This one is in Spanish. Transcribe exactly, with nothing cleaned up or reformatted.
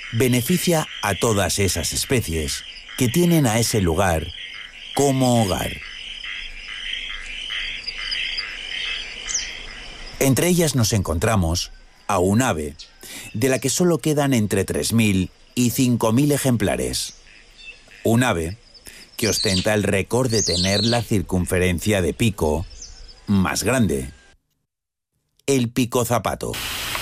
beneficia a todas esas especies que tienen a ese lugar como hogar. Entre ellas nos encontramos a un ave, de la que solo quedan entre tres mil y cinco mil ejemplares. Un ave que ostenta el récord de tener la circunferencia de pico más grande. El picozapato.